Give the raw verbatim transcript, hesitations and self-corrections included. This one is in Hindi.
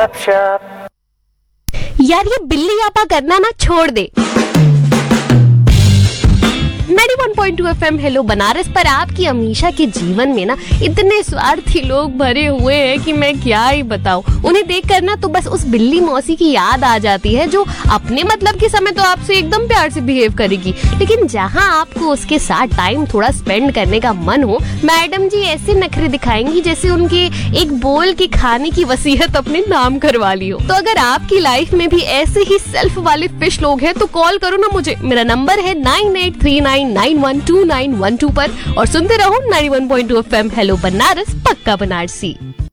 गपशप। यार ये बिल्ली आपा करना ना छोड़ दे। Ninety one point two FM hello Banaras पर आपकी अमीशा के जीवन में ना इतने स्वार्थी लोग भरे हुए हैं कि मैं क्या ही बताऊं। उन्हें देखकर ना तो बस उस बिल्ली मौसी की याद आ जाती है जो अपने मतलब के समय तो आपसे एकदम प्यार से बिहेव करेगी, लेकिन जहां आपको उसके साथ टाइम थोड़ा स्पेंड करने का मन हो, मैडम जी ऐसे नखरे दिखाएंगी जैसे उनके एक बोल के खाने की वसीयत अपने नाम करवा ली हो। तो अगर आपकी लाइफ में भी ऐसे ही सेल्फ वाले फिश लोग हैं तो कॉल करो ना मुझे। मेरा नंबर है nine eight three nine nine one two nine one two पर और सुनते रहो ninety one point two FM hello Banaras, पक्का बनारसी।